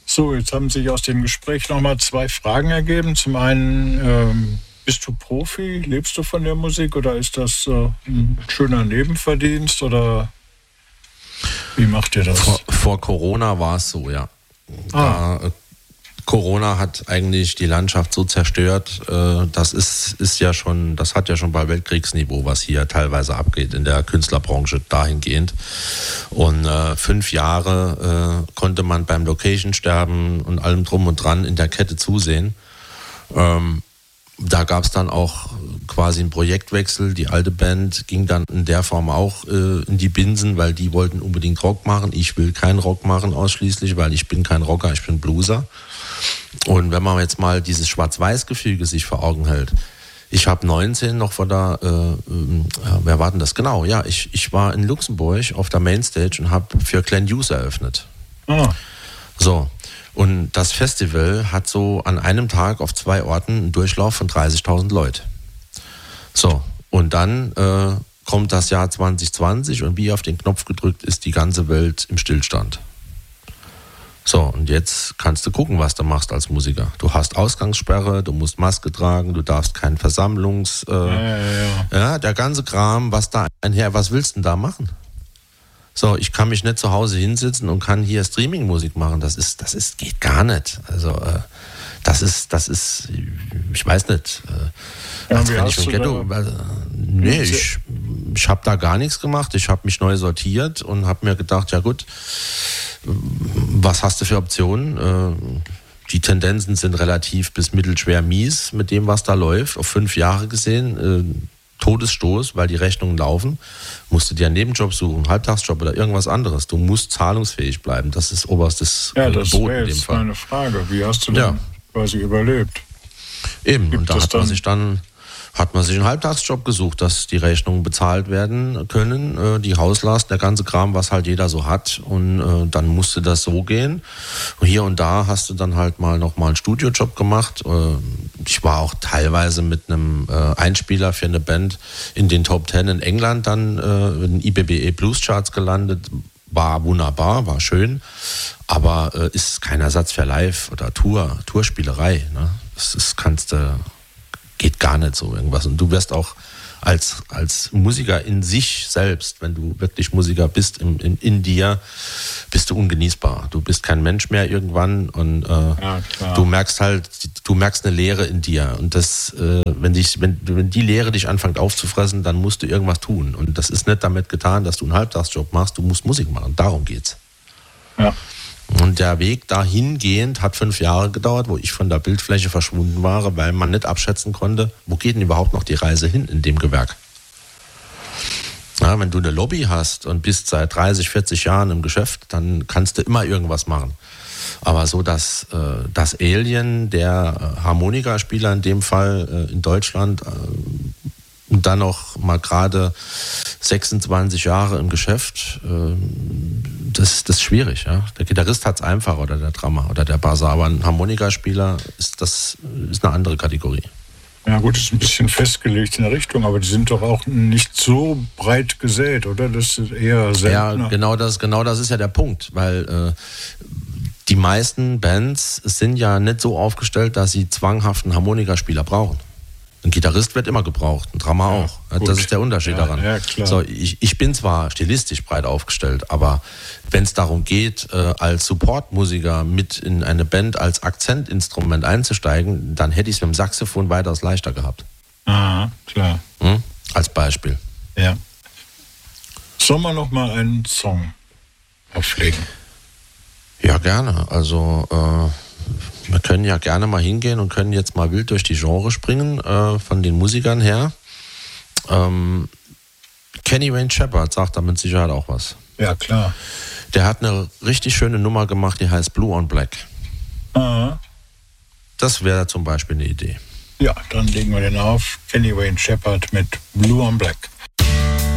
So, jetzt haben sich aus dem Gespräch nochmal 2 Fragen ergeben. Zum einen, bist du Profi? Lebst du von der Musik oder ist das ein schöner Nebenverdienst oder wie macht ihr das? Vor Corona war es so, ja. Corona hat eigentlich die Landschaft so zerstört, das hat ja schon bei Weltkriegsniveau, was hier teilweise abgeht in der Künstlerbranche dahingehend. Und 5 Jahre konnte man beim Location-Sterben und allem drum und dran in der Kette zusehen. Da gab es dann auch quasi einen Projektwechsel. Die alte Band ging dann in der Form auch in die Binsen, weil die wollten unbedingt Rock machen. Ich will keinen Rock machen ausschließlich, weil ich bin kein Rocker, ich bin Blueser. Und wenn man jetzt mal dieses Schwarz-Weiß-Gefüge sich vor Augen hält, ich habe 19 noch vor der, wer war denn das? Genau, ja, ich war in Luxemburg auf der Mainstage und habe für Glenn Hughes eröffnet. So, und das Festival hat so an einem Tag auf 2 Orten einen Durchlauf von 30.000 Leute. So, und dann kommt das Jahr 2020 und wie auf den Knopf gedrückt ist die ganze Welt im Stillstand. So, und jetzt kannst du gucken, was du machst als Musiker. Du hast Ausgangssperre, du musst Maske tragen, du darfst kein Ja, der ganze Kram, was willst du denn da machen? So, ich kann mich nicht zu Hause hinsitzen und kann hier Streaming-Musik machen. Das geht gar nicht. Also, das ist, ich weiß nicht. Ich habe da gar nichts gemacht. Ich habe mich neu sortiert und habe mir gedacht, ja gut, was hast du für Optionen? Die Tendenzen sind relativ bis mittelschwer mies mit dem, was da läuft. Auf 5 Jahre gesehen, Todesstoß, weil die Rechnungen laufen. Musst du dir einen Nebenjob suchen, einen Halbtagsjob oder irgendwas anderes. Du musst zahlungsfähig bleiben. Das ist oberstes Gebot in dem Fall. Ja, das wäre jetzt meine Frage. Wie hast du denn quasi überlebt? Eben, und da hat man sich einen Halbtagsjob gesucht, dass die Rechnungen bezahlt werden können, die Hauslast, der ganze Kram, was halt jeder so hat. Und dann musste das so gehen. Und hier und da hast du dann halt noch mal einen Studiojob gemacht. Ich war auch teilweise mit einem Einspieler für eine Band in den Top 10 in England dann in IBBE Blues Charts gelandet. War wunderbar, war schön, aber ist kein Ersatz für Live- oder Tourspielerei. Ne? Das geht gar nicht so irgendwas. Und du wirst auch als Musiker in sich selbst, wenn du wirklich Musiker bist, in dir, bist du ungenießbar. Du bist kein Mensch mehr irgendwann und du merkst eine Leere in dir. Und das, wenn die Leere dich anfängt aufzufressen, dann musst du irgendwas tun. Und das ist nicht damit getan, dass du einen Halbtagsjob machst, du musst Musik machen. Darum geht's. Ja. Und der Weg dahingehend hat 5 Jahre gedauert, wo ich von der Bildfläche verschwunden war, weil man nicht abschätzen konnte, wo geht denn überhaupt noch die Reise hin in dem Gewerk. Ja, wenn du eine Lobby hast und bist seit 30, 40 Jahren im Geschäft, dann kannst du immer irgendwas machen. Aber so, dass das Alien, der Harmonikaspieler in dem Fall in Deutschland, und dann noch mal gerade 26 Jahre im Geschäft, das ist schwierig. Ja? Der Gitarrist hat es einfacher oder der Drummer oder der Basser, aber ein Harmonikaspieler ist eine andere Kategorie. Ja gut, ist ein bisschen festgelegt in der Richtung, aber die sind doch auch nicht so breit gesät, oder? Das ist eher seltener. Ja, genau das ist ja der Punkt, weil die meisten Bands sind ja nicht so aufgestellt, dass sie zwanghaft einen Harmonikaspieler brauchen. Ein Gitarrist wird immer gebraucht, ein Drummer auch. Das ist der Unterschied daran. Ja, klar. So, ich bin zwar stilistisch breit aufgestellt, aber wenn es darum geht, als Supportmusiker mit in eine Band als Akzentinstrument einzusteigen, dann hätte ich es mit dem Saxophon weitaus leichter gehabt. Aha, klar. Als Beispiel. Ja. Sollen wir noch mal einen Song auflegen? Ja, gerne. Also wir können ja gerne mal hingehen und können jetzt mal wild durch die Genre springen, von den Musikern her. Kenny Wayne Shepherd sagt da mit Sicherheit auch was. Ja, klar. Der hat eine richtig schöne Nummer gemacht, die heißt Blue on Black. Aha. Das wäre zum Beispiel eine Idee. Ja, dann legen wir den auf. Kenny Wayne Shepherd mit Blue on Black.